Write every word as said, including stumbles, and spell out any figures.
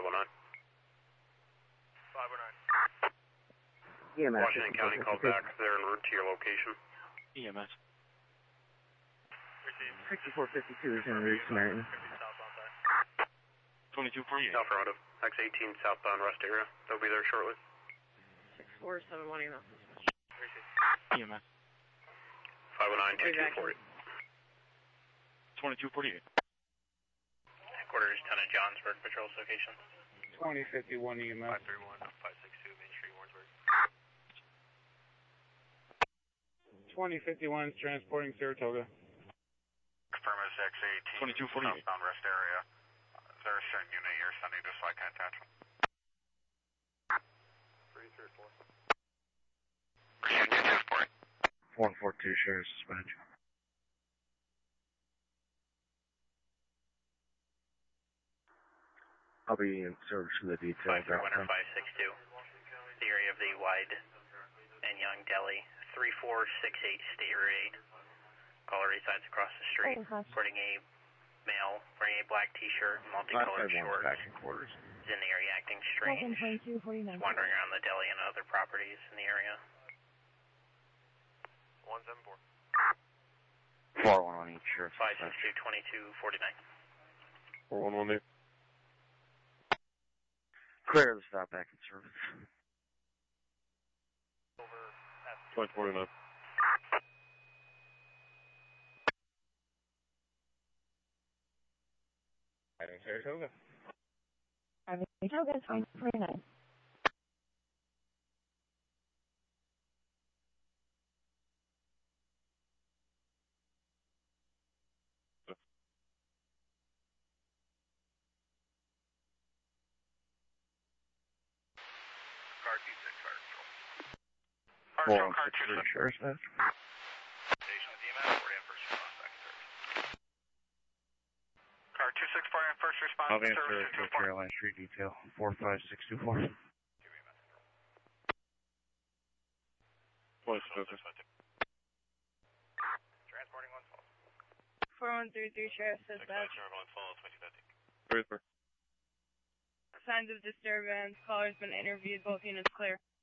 oh nine. five oh nine. E M S. Washington County called back. They're en route to your location. E M S. sixty-four fifty-two is en route to Samaritan. twenty-two forty-eight. Affirmative. X eighteen southbound rest area. They'll be there shortly. six four seven one email. E M S. five oh nine, two two four eight. twenty-two forty-eight. Headquarters, Lieutenant Johnsburg, patrol location. twenty fifty-one E M S. five three one, five six two, Main Street, Warrensburg. twenty fifty-one is transporting Saratoga. Affirmative, X eighteen. twenty-two forty-eight. Southbound rest area. Is there a certain unit you're sending just so I can attach them? three three four. one four two, Sheriff Dispatch. I'll be in service for the details. five three one or five six two. The area of the wide and young deli. three four six eight, State Route eight. Caller resides across the street. Reporting a male wearing a black t-shirt, multicolored shorts. Back in quarters. Is in the area acting strange. Is wandering around the deli and other properties in the area. one seven four. four one one each, Sheriff five six two, twenty-two forty-nine. four one one eight. Clear the stop back in service. twenty forty-nine. Item Saratoga. Item Saratoga, twenty forty-nine. Car two six, fire patrol. four one six three, Sheriff Dispatch. Station with E M S, we're in first response, back in service. Car two six, fire in first response, I'll be in service service two for two four. Caroline Street detail, four five six two four. Give me a message. Transporting one fall. four one three three, Sheriff Dispatch. Three three. Signs of disturbance. Caller's been interviewed. Both units clear.